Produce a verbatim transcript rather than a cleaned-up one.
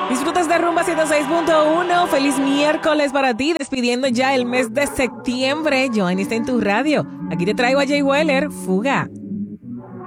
Disfrutas de Rumba ciento seis punto uno. Feliz miércoles para ti. Despidiendo ya el mes de septiembre. Joanny está en tu radio. Aquí te traigo a Jay Weller. Fuga.